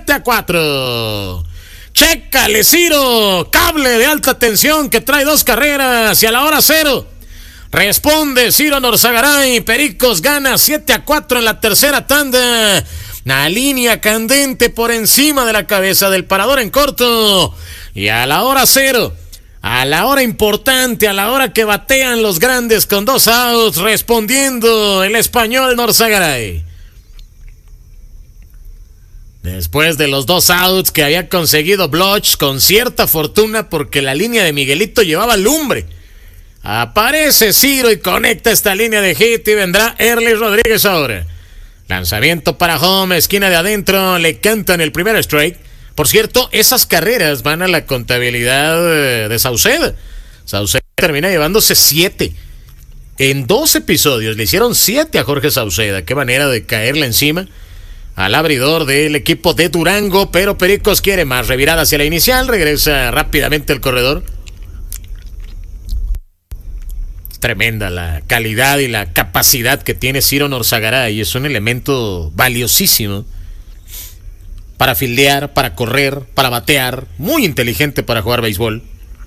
7-4. Chécale, Ciro, cable de alta tensión que trae 2 carreras y a la hora 0. Responde Ciro Norzagaray, Pericos gana 7-4 en la tercera tanda. Una línea candente por encima de la cabeza del parador en corto. Y a la hora 0, a la hora importante, a la hora que batean los grandes con 2 outs, respondiendo el español Norzagaray. Después de los 2 outs que había conseguido Bloch con cierta fortuna porque la línea de Miguelito llevaba lumbre, aparece Ciro y conecta esta línea de hit y vendrá Erly Rodríguez ahora. Lanzamiento para home, esquina de adentro, le cantan el primer strike. Por cierto, esas carreras van a la contabilidad de Sauceda. Sauceda termina llevándose 7. En 2 episodios le hicieron 7 a Jorge Sauceda. Qué manera de caerle encima al abridor del equipo de Durango, pero Pericos quiere más. Revirada hacia la inicial, regresa rápidamente el corredor. Tremenda la calidad y la capacidad que tiene Ciro Norzagaray. Es un elemento valiosísimo para fildear, para correr, para batear. Muy inteligente para jugar béisbol.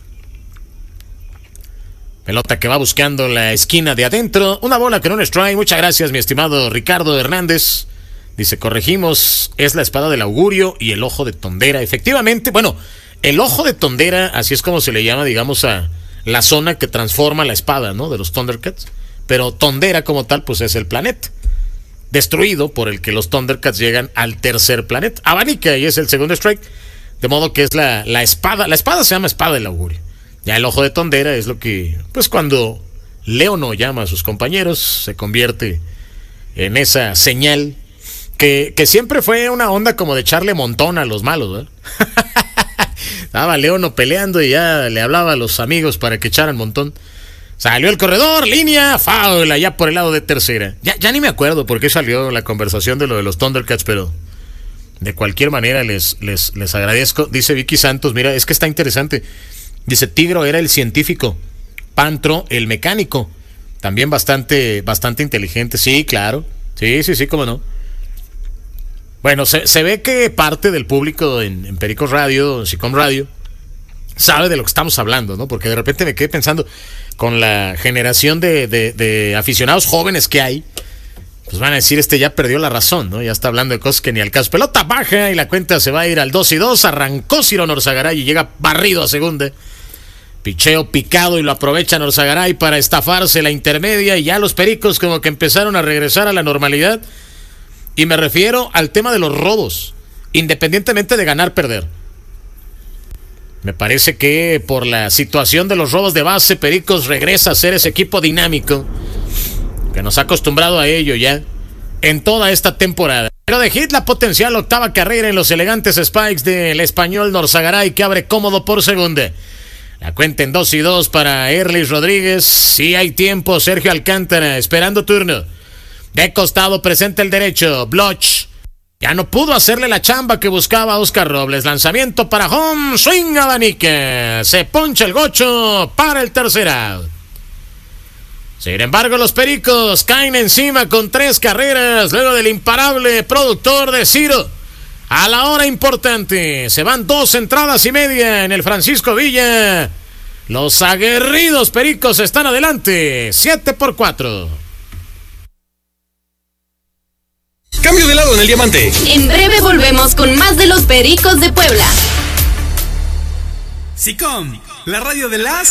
Pelota que va buscando la esquina de adentro. Una bola con un strike. Muchas gracias, mi estimado Ricardo Hernández. Dice, corregimos, es la espada del augurio y el ojo de tondera. Efectivamente, bueno, el ojo de tondera, así es como se le llama, digamos, a la zona que transforma la espada, ¿no? De los Thundercats. Pero Tondera como tal, pues es el planeta destruido por el que los Thundercats llegan al tercer planeta. Abanica y es el segundo strike. De modo que es la espada. La espada se llama espada del augurio. Ya el ojo de Tondera es lo que, pues cuando Leono llama a sus compañeros, se convierte en esa señal que siempre fue una onda como de echarle montón a los malos, ¿verdad? Estaba Leono peleando y ya le hablaba a los amigos para que echaran montón. Salió el corredor, línea, foul, allá por el lado de tercera. Ya ni me acuerdo por qué salió la conversación de lo de los Thundercats, pero de cualquier manera les agradezco. Dice Vicky Santos, mira, es que está interesante. Dice, Tigro era el científico, Pantro el mecánico. También bastante inteligente. Sí, claro. Sí, cómo no. Bueno, se ve que parte del público en Pericos Radio, Sicom Radio, sabe de lo que estamos hablando, ¿no? Porque de repente me quedé pensando, con la generación de aficionados jóvenes que hay, pues van a decir, ya perdió la razón, ¿no? Ya está hablando de cosas que ni al caso. Pelota baja y la cuenta se va a ir al 2-2. Arrancó Ciro Norzagaray y llega barrido a segunda. Picheo picado y lo aprovecha Norzagaray para estafarse la intermedia y ya los Pericos como que empezaron a regresar a la normalidad. Y me refiero al tema de los robos, independientemente de ganar-perder. Me parece que por la situación de los robos de base, Pericos regresa a ser ese equipo dinámico que nos ha acostumbrado a ello ya en toda esta temporada. Pero de hit la potencial octava carrera en los elegantes spikes del español Norzagaray, que abre cómodo por segunda. La cuenta en 2-2 para Erly Rodríguez. Sí hay tiempo, Sergio Alcántara esperando turno. De costado presenta el derecho, Bloch. Ya no pudo hacerle la chamba que buscaba Oscar Robles. Lanzamiento para home, swing abanica. Se poncha el gocho para el tercer out. Sin embargo, los Pericos caen encima con 3 carreras luego del imparable productor de Ciro. A la hora importante, se van 2 entradas y media en el Francisco Villa. Los aguerridos Pericos están adelante, 7-4. Cambio de lado en el diamante. En breve volvemos con más de los Pericos de Puebla. Sicom, la radio de las